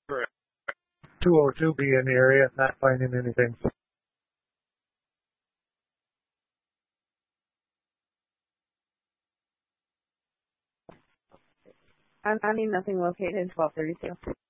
202B in the area, not finding anything. I'm finding nothing located in 1232.